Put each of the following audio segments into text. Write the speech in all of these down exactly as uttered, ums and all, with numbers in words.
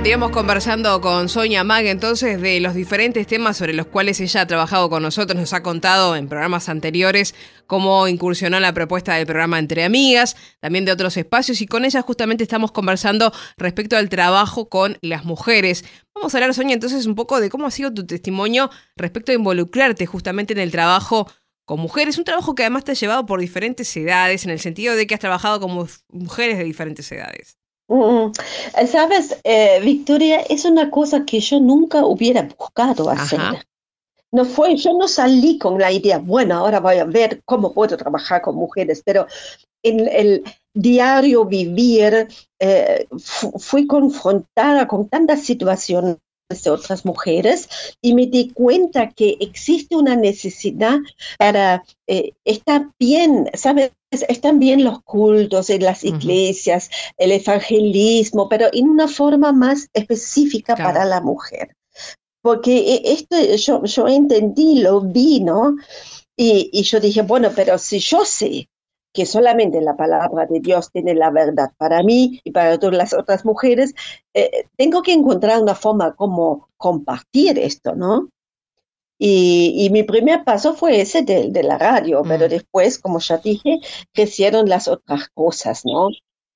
Continuamos conversando con Sonia Mag entonces de los diferentes temas sobre los cuales ella ha trabajado con nosotros, nos ha contado en programas anteriores cómo incursionó en la propuesta del programa Entre Amigas, también de otros espacios, y con ella justamente estamos conversando respecto al trabajo con las mujeres. Vamos a hablar, Sonia, entonces un poco de cómo ha sido tu testimonio respecto a involucrarte justamente en el trabajo con mujeres, un trabajo que además te ha llevado por diferentes edades, en el sentido de que has trabajado con mu- mujeres de diferentes edades. Mm, Sabes, eh, Victoria, es una cosa que yo nunca hubiera buscado Ajá. hacer. No fue, yo no salí con la idea, bueno, ahora voy a ver cómo puedo trabajar con mujeres, pero en el diario vivir eh, fu- fui confrontada con tantas situaciones de otras mujeres y me di cuenta que existe una necesidad para eh, estar bien, ¿sabes? Están bien los cultos en las Ujú. iglesias, el evangelismo, pero en una forma más específica Claro. para la mujer. Porque e- esto yo, yo entendí, lo vi, ¿no? Y, y yo dije, bueno, pero si yo sé que solamente la palabra de Dios tiene la verdad para mí y para todas las otras mujeres, eh, tengo que encontrar una forma como compartir esto, ¿no? Y, y mi primer paso fue ese de, de la radio, pero Mm. después, como ya dije, crecieron las otras cosas, ¿no?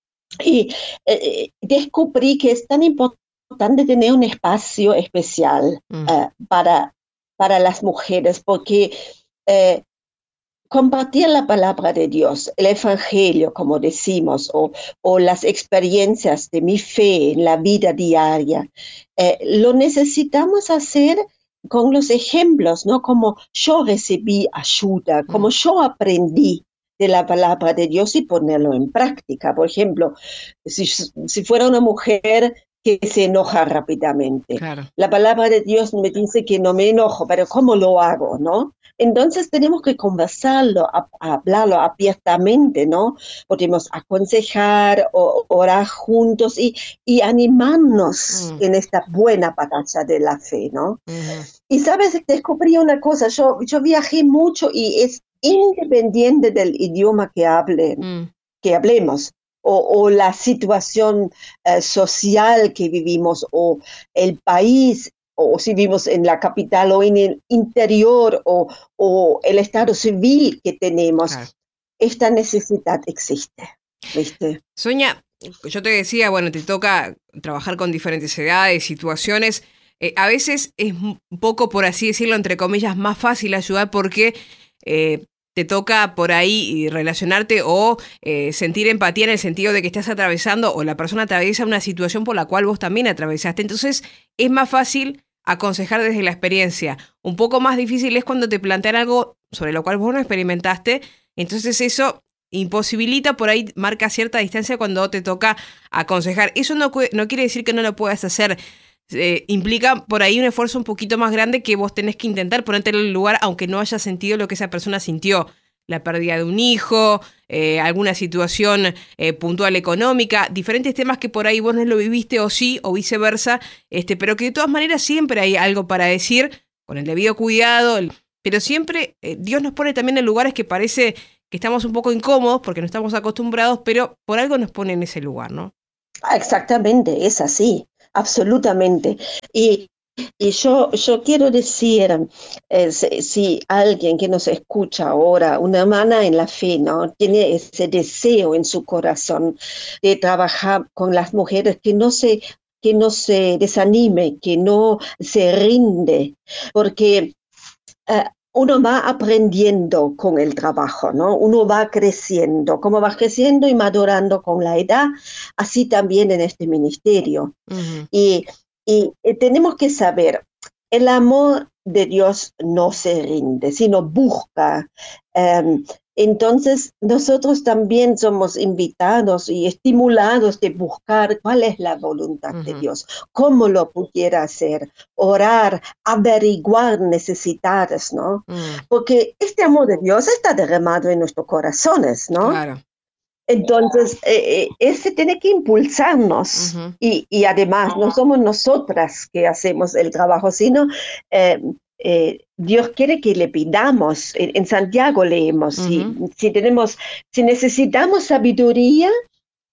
Y eh, descubrí que es tan importante tener un espacio especial Mm. eh, para, para las mujeres, porque eh, compartir la palabra de Dios, el Evangelio, como decimos, o, o las experiencias de mi fe en la vida diaria, eh, lo necesitamos hacer con los ejemplos, ¿no? Como yo recibí ayuda, como Mm. yo aprendí de la palabra de Dios y ponerlo en práctica. Por ejemplo, si, si fuera una mujer que se enoja rápidamente, Claro. la palabra de Dios me dice que no me enojo, pero ¿cómo lo hago, no? Entonces tenemos que conversarlo, a, a hablarlo abiertamente, ¿no? Podemos aconsejar o orar juntos y, y animarnos Mm. en esta buena batalla de la fe, ¿no? Ujú. Y sabes, descubrí una cosa, yo, yo viajé mucho y es independiente del idioma que hablen, Mm. que hablemos. O, o la situación eh, social que vivimos, o el país, o si vivimos en la capital o en el interior, o, o el estado civil que tenemos, Claro. esta necesidad existe, ¿viste? Sonia, yo te decía, bueno, te toca trabajar con diferentes edades, situaciones. Eh, a veces es un poco, por así decirlo, entre comillas, más fácil ayudar porque eh, te toca por ahí relacionarte o eh, sentir empatía en el sentido de que estás atravesando o la persona atraviesa una situación por la cual vos también atravesaste. Entonces es más fácil aconsejar desde la experiencia. Un poco más difícil es cuando te plantean algo sobre lo cual vos no experimentaste. Entonces eso imposibilita, por ahí marca cierta distancia cuando te toca aconsejar. Eso no, no quiere decir que no lo puedas hacer. Eh, implica por ahí un esfuerzo un poquito más grande que vos tenés que intentar ponerte en el lugar aunque no hayas sentido lo que esa persona sintió. La pérdida de un hijo, eh, alguna situación eh, puntual económica, diferentes temas que por ahí vos no lo viviste o sí, o viceversa, este, pero que de todas maneras siempre hay algo para decir, con el debido cuidado, el, pero siempre eh, Dios nos pone también en lugares que parece que estamos un poco incómodos porque no estamos acostumbrados, pero por algo nos pone en ese lugar, ¿no? Ah, exactamente, es así, absolutamente. Y, y yo, yo quiero decir, eh, si, si alguien que nos escucha ahora, una hermana en la fe, ¿no? Tiene ese deseo en su corazón de trabajar con las mujeres, que no se, que no se desanime, que no se rinde, porque eh, uno va aprendiendo con el trabajo, ¿no? Uno va creciendo, como va creciendo y madurando con la edad, así también en este ministerio. Ujú. Y, y eh, tenemos que saber, el amor de Dios no se rinde, sino busca. Um, entonces, nosotros también somos invitados y estimulados de buscar cuál es la voluntad de Ujú. Dios, cómo lo pudiera hacer, orar, averiguar necesidades, ¿no? Mm. Porque este amor de Dios está derramado en nuestros corazones, ¿no? Claro. Entonces, eh, eh, ese tiene que impulsarnos Ujú. y, y además no somos nosotras que hacemos el trabajo, sino eh, eh, Dios quiere que le pidamos. En, en Santiago leemos, si, Ujú. si tenemos, si necesitamos sabiduría,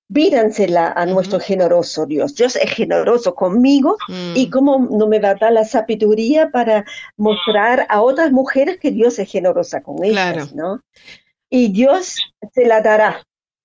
pídansela a nuestro Ujú. generoso Dios. Dios es generoso conmigo y Mm, cómo no me va a dar la sabiduría para mostrar a otras mujeres que Dios es generosa con claro, ellas, ¿no? Y Dios se la dará,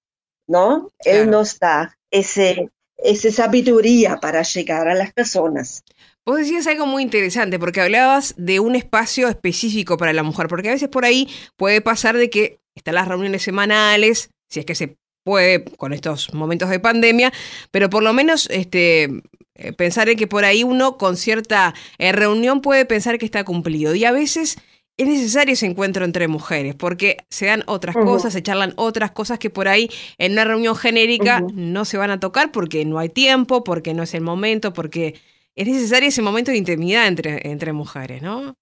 ¿no? Él claro. nos da ese, esa sabiduría para llegar a las personas. Vos decías algo muy interesante, porque hablabas de un espacio específico para la mujer, porque a veces por ahí puede pasar de que están las reuniones semanales, si es que se puede con estos momentos de pandemia, pero por lo menos este, eh, pensar en que por ahí uno con cierta eh, reunión puede pensar que está cumplido. Y a veces es necesario ese encuentro entre mujeres, porque se dan otras Ujú, cosas, se charlan otras cosas que por ahí en una reunión genérica ujú. no se van a tocar porque no hay tiempo, porque no es el momento, porque es necesario ese momento de intimidad entre, entre mujeres, ¿no?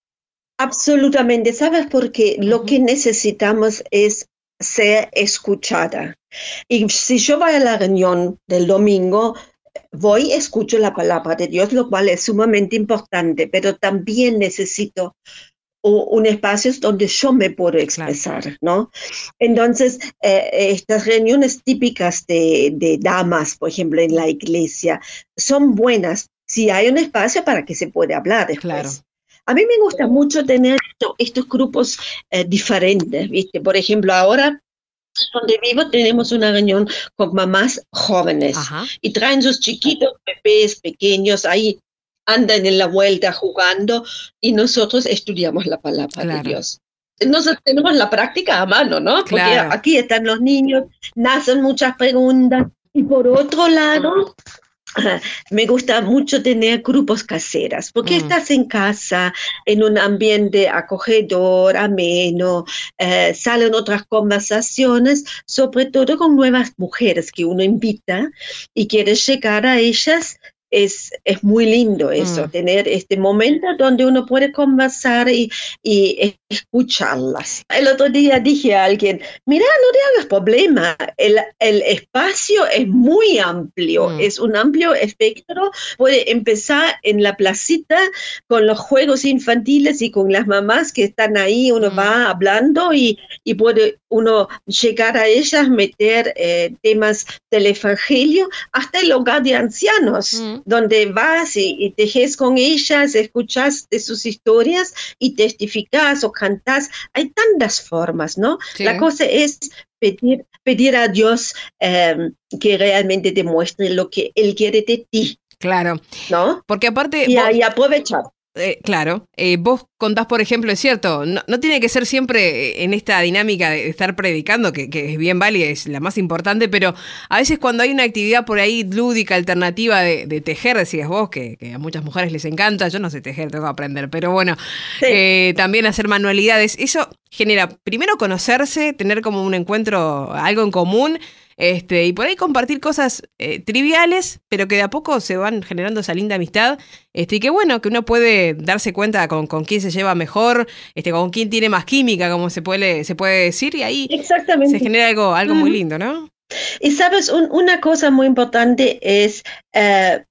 Absolutamente. ¿Sabes por qué? Lo Ujú. que necesitamos es ser escuchada. Y si yo voy a la reunión del domingo, voy, escucho la palabra de Dios, lo cual es sumamente importante, pero también necesito u- un espacio donde yo me puedo Claro. expresar, ¿no? Entonces, eh, estas reuniones típicas de, de damas, por ejemplo, en Mm, la iglesia, son buenas si hay un espacio para que se pueda hablar claro. después. A mí me gusta mucho tener esto- estos grupos eh, diferentes, ¿viste? Por ejemplo, ahora donde vivo tenemos una reunión con mamás jóvenes Ajá, y traen sus chiquitos bebés pequeños ahí, andan en la vuelta jugando y nosotros estudiamos la palabra de claro, Dios. Nosotros tenemos la práctica a mano, ¿no? Porque claro. aquí están los niños, nacen muchas preguntas. Y por otro lado, ajá, me gusta mucho tener grupos caseras, porque Mm, estás en casa, en un ambiente acogedor, ameno, eh, salen otras conversaciones, sobre todo con nuevas mujeres que uno invita y quiere llegar a ellas. Es, es muy lindo eso, mm. tener este momento donde uno puede conversar y, y escucharlas. El otro día dije a alguien, mira, no te hagas problema, el, el espacio es muy amplio, Mm, es un amplio espectro, puede empezar en la placita con los juegos infantiles y con las mamás que están ahí, uno mm, va hablando y, y puede uno llegar a ellas, meter eh, temas del Evangelio, hasta el hogar de ancianos, mm. donde vas y, y tejes con ellas, escuchas de sus historias y testificas o cantás. Hay tantas formas, ¿no? La Sí, cosa es pedir, pedir a Dios eh, que realmente te muestre lo que Él quiere de ti, claro. ¿no? Porque aparte, Y, vos, y aprovechar. Eh, claro, eh, vos contás, por ejemplo, es cierto, no, no tiene que ser siempre eh, en esta dinámica de estar predicando, que, que es bien válida, es la más importante, pero a veces cuando hay una actividad por ahí lúdica, alternativa de, de tejer, decías vos, que, que a muchas mujeres les encanta, yo no sé tejer, tengo que aprender, pero bueno, Sí, eh, también hacer manualidades, eso genera primero conocerse, tener como un encuentro, algo en común. Este, y por ahí compartir cosas eh, triviales, pero que de a poco se van generando esa linda amistad. Este, y que bueno, que uno puede darse cuenta con, con quién se lleva mejor, este, con quién tiene más química, como se puede, se puede decir, y ahí se exactamente. genera algo, algo muy Uh-huh. lindo, ¿no? Y sabes, un, una cosa muy importante es eh,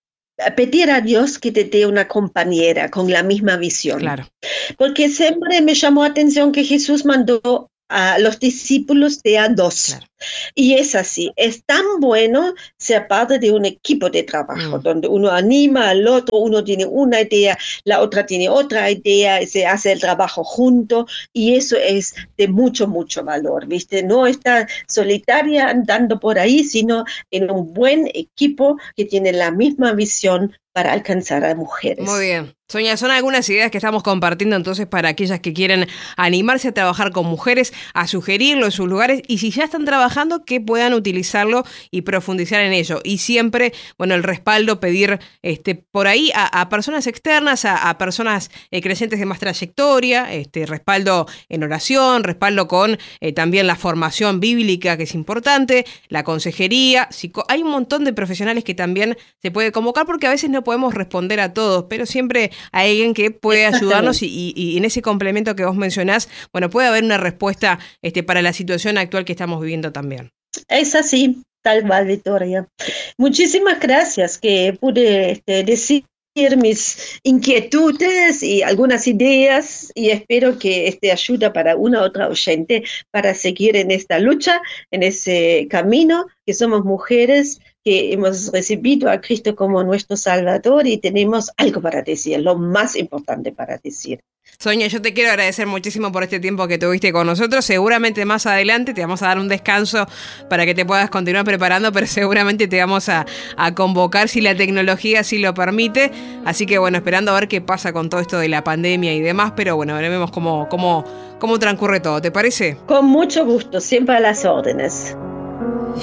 pedir a Dios que te dé una compañera con la misma visión. Claro. Porque siempre me llamó la atención que Jesús mandó a los discípulos de a dos. Claro. Y es así, es tan bueno ser parte de un equipo de trabajo, Mm. donde uno anima al otro, uno tiene una idea, la otra tiene otra idea, se hace el trabajo junto y eso es de mucho, mucho valor, ¿viste? No estar solitaria andando por ahí, sino en un buen equipo que tiene la misma visión para alcanzar a Muy mujeres. bien. Sonia, son algunas ideas que estamos compartiendo entonces para aquellas que quieren animarse a trabajar con mujeres, a sugerirlo en sus lugares y si ya están trabajando, que puedan utilizarlo y profundizar en ello. Y siempre, bueno, el respaldo, pedir este, por ahí a, a personas externas, a, a personas eh, creyentes de más trayectoria, este, respaldo en oración, respaldo con eh, también la formación bíblica, que es importante, la consejería. Psico- Hay un montón de profesionales que también se puede convocar porque a veces no podemos responder a todos, pero siempre hay alguien que puede ayudarnos y, Exactamente. y- y en ese complemento que vos mencionás, bueno, puede haber una respuesta este, para la situación actual que estamos viviendo también. Es así, tal cual, Victoria. Que- Muchísimas gracias que pude este, decir mis inquietudes y algunas ideas, y espero que este ayuda para una otra oyente para seguir en esta lucha, en ese camino, que somos mujeres que hemos recibido a Cristo como nuestro Salvador y tenemos algo para decir, lo más importante para decir. Sonia, yo te quiero agradecer muchísimo por este tiempo que tuviste con nosotros. Seguramente más adelante te vamos a dar un descanso para que te puedas continuar preparando, pero seguramente te vamos a, a convocar si la tecnología así lo permite. Así que bueno, esperando a ver qué pasa con todo esto de la pandemia y demás, pero bueno, veremos cómo, cómo, cómo transcurre todo. ¿Te parece? Con mucho gusto, siempre a las órdenes.